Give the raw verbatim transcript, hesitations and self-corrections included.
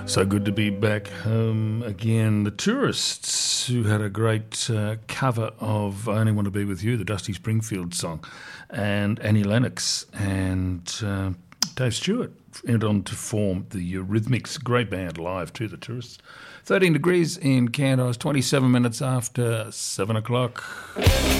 So good to be back home again. The Tourists, who had a great uh, cover of I Only Want to Be With You, the Dusty Springfield song, and Annie Lennox and uh, Dave Stewart went on to form the Eurythmics, great band live too, the Tourists. thirteen degrees in Canberra, twenty-seven minutes after seven o'clock.